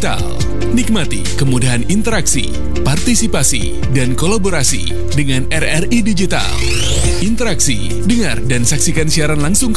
Digital. Nikmati kemudahan interaksi, partisipasi, dan kolaborasi dengan RRI Digital. Interaksi, dengar dan saksikan siaran langsung